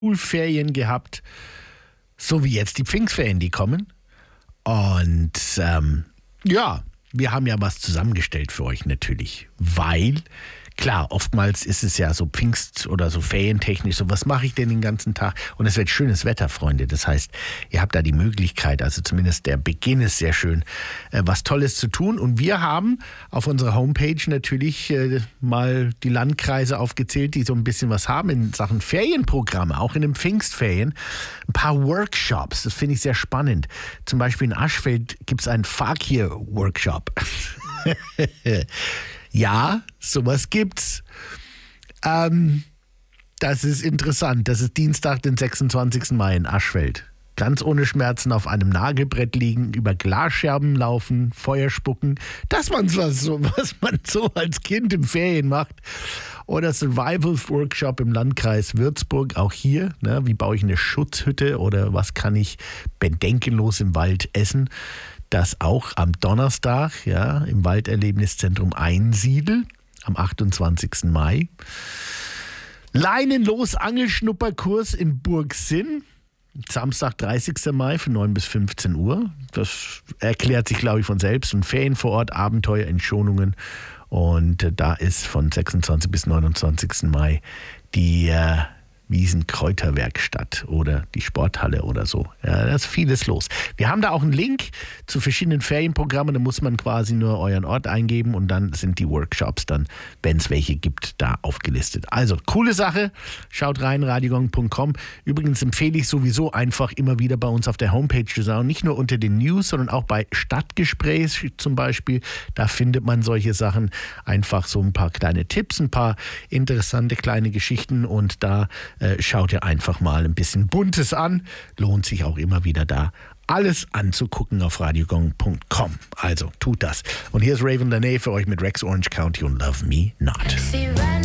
Schulferien gehabt, so wie jetzt die Pfingstferien, die kommen. Und ja, wir haben ja was zusammengestellt für euch natürlich, weil, klar, oftmals ist es ja so Pfingst- oder so ferientechnisch, so was mache ich denn den ganzen Tag? Und es wird schönes Wetter, Freunde. Das heißt, ihr habt da die Möglichkeit, also zumindest der Beginn ist sehr schön, was Tolles zu tun. Und wir haben auf unserer Homepage natürlich mal die Landkreise aufgezählt, die so ein bisschen was haben in Sachen Ferienprogramme, auch in den Pfingstferien. Ein paar Workshops, das finde ich sehr spannend. Zum Beispiel in Aschfeld gibt es einen Fakir-Workshop. Ja, sowas gibt's. Das ist interessant. Das ist Dienstag, den 26. Mai in Aschfeld. Ganz ohne Schmerzen auf einem Nagelbrett liegen, über Glasscherben laufen, Feuer spucken. Das was man so als Kind im Ferien macht. Oder Survival-Workshop im Landkreis Würzburg, auch hier. Ne, wie baue ich eine Schutzhütte oder was kann ich bedenkenlos im Wald essen? Das auch am Donnerstag, ja, im Walderlebniszentrum Einsiedel am 28. Mai. Leinenlos Angelschnupperkurs in Burgsinn, Samstag, 30. Mai von 9 bis 15 Uhr. Das erklärt sich, glaube ich, von selbst. Und Ferien vor Ort, Abenteuer in Schonungen. Und da ist von 26. bis 29. Mai die Wiesenkräuterwerkstatt oder die Sporthalle oder so. Ja, da ist vieles los. Wir haben da auch einen Link zu verschiedenen Ferienprogrammen. Da muss man quasi nur euren Ort eingeben und dann sind die Workshops dann, wenn es welche gibt, da aufgelistet. Also, coole Sache. Schaut rein, radiogong.com. Übrigens empfehle ich sowieso einfach immer wieder bei uns auf der Homepage zu schauen. Nicht nur unter den News, sondern auch bei Stadtgespräch zum Beispiel. Da findet man solche Sachen. Einfach so ein paar kleine Tipps, ein paar interessante kleine Geschichten und da schaut ihr einfach mal ein bisschen Buntes an. Lohnt sich auch immer wieder da, alles anzugucken auf radiogong.com. Also tut das. Und hier ist Raven Dane für euch mit Rex Orange County und Love Me Not.